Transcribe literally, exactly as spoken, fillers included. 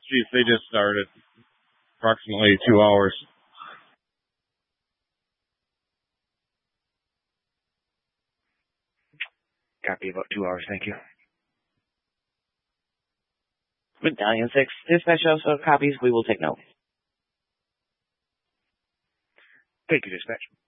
Chief, they just started. Approximately two hours. Copy, about two hours, thank you. Medallion six, dispatch also copies. We will take note. Thank you, dispatch.